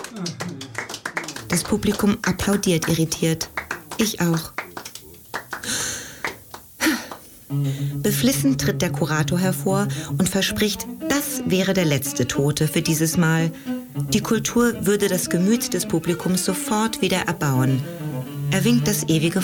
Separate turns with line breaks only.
Das Publikum applaudiert irritiert. Ich auch. Beflissen tritt der Kurator hervor und verspricht, das wäre der letzte Tote für dieses Mal. Die Kultur würde das Gemüt des Publikums sofort wieder erbauen. Er winkt das ewige